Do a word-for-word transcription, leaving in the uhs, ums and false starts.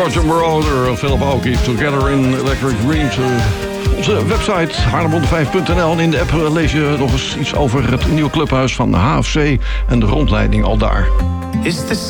Roger Moroder, Philip Oakey, Together in Electric Dreams. Uh, onze website haarlem honderdvijf punt n l en in de app lees je nog eens iets over het nieuwe clubhuis van de H F C en de rondleiding al daar. Is this